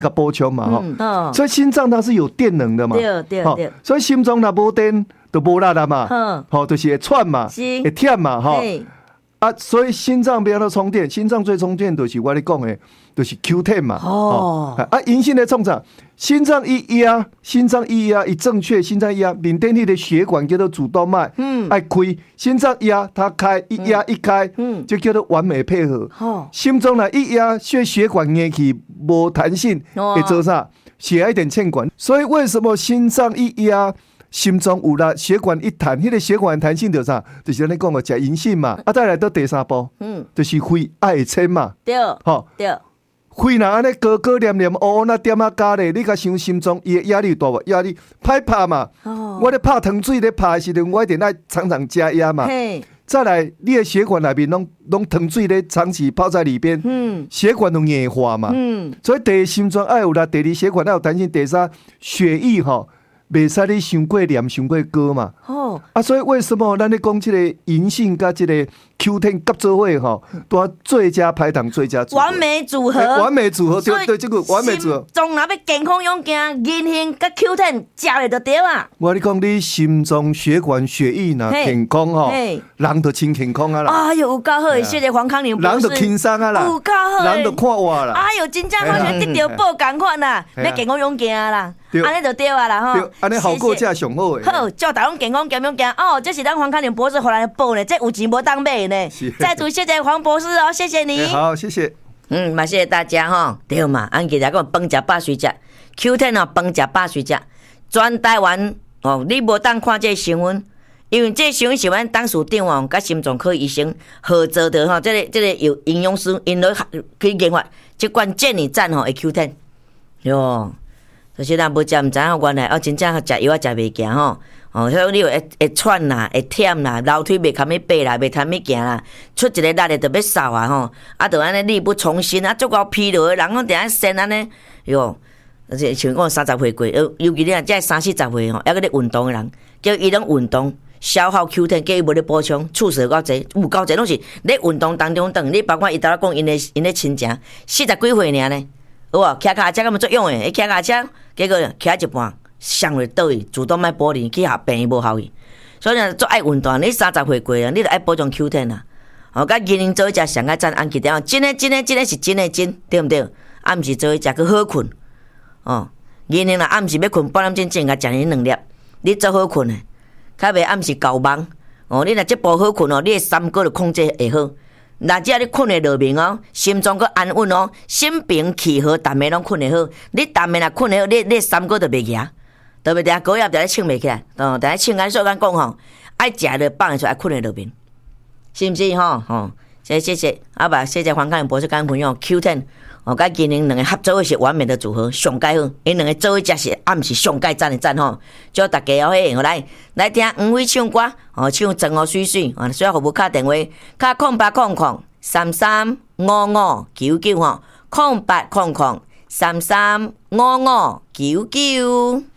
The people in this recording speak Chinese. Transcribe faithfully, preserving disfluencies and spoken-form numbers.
个补充嘛哈、 嗯哦， 所以心脏它是有电能的嘛， 对对吼对， 所以心脏若无电就无力啦嘛， 嗯吼、就是会喘嘛， 是会忝嘛，吼、 嘿啊，所以心脏不要充电，心脏最充电就是我咧讲的，就是 Q 十 嘛， 哦啊，银杏咧创啥？心脏一压，心脏一压一正确，心脏一压，面顶迄个血管叫做主动脉，嗯，爱开，心脏压它开，一压一开，嗯，就叫做完美配合。 哦心中呢一压，血血管硬起无弹性， 哦会做啥？血一点欠管。所以为什么心脏一压？心中有啦，血管一弹，迄、那个血管弹性就啥？就是咱讲个食银杏嘛。啊，再来到第三步，嗯，就是肺爱会撑嘛， 对吼， 对， 肺若安尼高高黏黏，乌那点啊加咧，你甲想心中伊压力大无？压力歹拍嘛。 哦我咧拍糖水咧拍的时阵，我一定爱常常加压嘛。 嘿， 再来，你的血管内面拢拢糖水咧长期泡在里边，嗯，血管都硬化嘛，嗯，所以第一心脏爱有啦，第二血管爱有弹性，第三血液吼。袂使你伤过黏、伤过高嘛。哦。啊，所以为什么咱咧讲这个银杏甲这个 Q 十 合作伙吼，都要最佳拍档、最佳组合。 完美组合， 完美组合，对对，这个完美组合。 心脏若要健康勇健，银杏甲 Q 十 食咧就对啊。 我跟你讲，你心脏血管、血液若健康吼，人就真健康啊啦。 哎呦，有够好诶！谢谢黄康宁博士。 人就轻松啊啦， 有够好诶， 人就看活啦。 哎呦，真正好像得到宝同款啦，要健康勇健啊啦，安尼就对啊啦吼。 安尼效果才上好诶。 好，祝大家健康健康健哦，这是咱黄康宁博士回来的宝呢，这有钱无当买呢。再次谢谢黄博士哦，谢谢你。 好，谢谢。 嗯，嘛谢谢大家吼，对嘛，俺今日讲饭食饱水食 ，Q 十 哦，饭食饱水食，全台湾哦，你无当看这新闻，因为这新闻是阮董事长哦，甲心脏科医生合作的吼，这个这个有营养师因落去研发这款健力赞吼的 Q 十，哟，就是咱无食毋知影原来哦，真正食药啊食袂行吼。哦，所以你会会喘啦，会忝啦，楼梯袂堪去爬啦，袂堪去行啦，出一个力就特别扫啊吼，啊，就安尼力不从心啊，足够疲劳的人拢定安先安尼，哟，而且像讲三十岁过，尤尤其你若才三四十岁吼，还搁咧运动的人，叫伊拢运动消耗 Q 十，叫伊无咧补充，猝死够济，有够济拢是咧运动当中等，你包括伊头仔讲因的因的亲情，四十几岁尔呢，有无？骑脚车咁么作用诶，伊骑脚车，结果骑一半。上落倒去，主动买玻璃去下病无效去，所以呢，做爱运动，你三十岁过啊，你就爱补充 Q 十 啊。哦，甲银杏做一只上个赞，按记得哦，真诶真诶真诶是真诶真，对毋对？啊，毋是做一只去好困。哦，银杏啦，暗时要困半点钟前，甲食你两粒，你做好困诶，较袂暗时搞梦。哦，你若即步好困哦，你诶三高就控制会好。若只要你困会落眠哦，心脏阁安稳哦，心平气和，逐暝拢困会好。你逐暝若困会好，你你三高就袂赢。特别等下高压在请袂起来，哦，等下请安说咱讲吼，爱食了放出来困在落面，是毋是吼？吼，谢谢谢谢，啊吧，谢谢黄康永博士跟朋友 Q 十，哦，甲今年两个合作的是完美的组合，上介好，因两个做伙食是暗时上介赞的赞吼，祝大家哦嘿，来来听黄伟唱歌，哦，唱真哦水水，哦，需要服务卡电话，卡空八空空三三五五九九吼，空八空空三三五五九九。